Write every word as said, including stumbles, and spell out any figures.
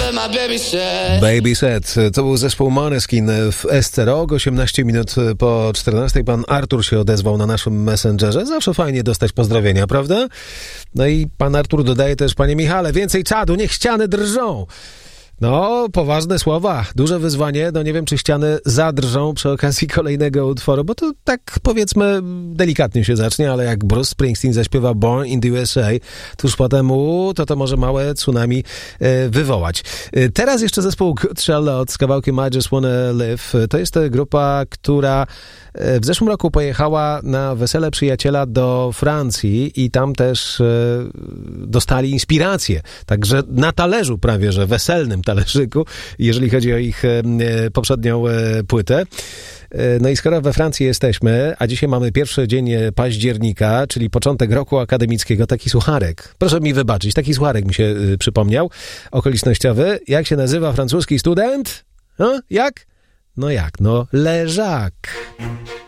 Baby Set, to był zespół Måneskin w S C Rock. osiemnaście minut po czternastej. Pan Artur się odezwał na naszym Messengerze. Zawsze fajnie dostać pozdrowienia, prawda? No i pan Artur dodaje też: panie Michale, więcej czadu, niech ściany drżą. No, poważne słowa, duże wyzwanie. No nie wiem, czy ściany zadrżą przy okazji kolejnego utworu, bo to tak, powiedzmy, delikatnie się zacznie, ale jak Bruce Springsteen zaśpiewa Born in the U S A, tuż potem u, to to może małe tsunami e, wywołać. E, teraz jeszcze zespół Good Charlotte z kawałkiem I Just Wanna Live. To jest grupa, która w zeszłym roku pojechała na wesele przyjaciela do Francji i tam też e, dostali inspirację. Także na talerzu prawie, że weselnym talerzyku, jeżeli chodzi o ich e, poprzednią e, płytę. E, no i skoro we Francji jesteśmy, a dzisiaj mamy pierwszy dzień października, czyli początek roku akademickiego, taki sucharek. Proszę mi wybaczyć, taki sucharek mi się e, przypomniał, okolicznościowy. Jak się nazywa francuski student? No, jak? No jak? No, leżak.